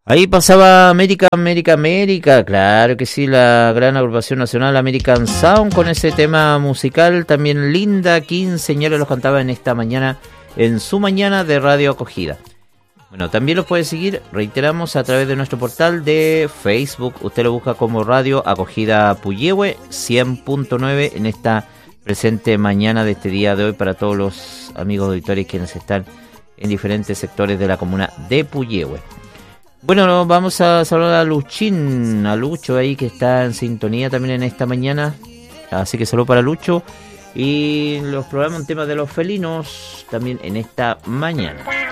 Ahí pasaba América, América, América, claro que sí, la gran agrupación nacional American Sound con ese tema musical, también Linda Quinceañera los cantaba en esta mañana, en su mañana de Radio Acogida. Bueno, también los puede seguir, reiteramos, a través de nuestro portal de Facebook, usted lo busca como Radio Acogida Puyehue 100.9 en esta presente mañana de este día de hoy para todos los amigos auditores quienes están en diferentes sectores de la comuna de Puyehue. Bueno, vamos a saludar a Luchín, a Lucho ahí que está en sintonía también en esta mañana. Así que saludo para Lucho. Y los programas en temas de los felinos también en esta mañana.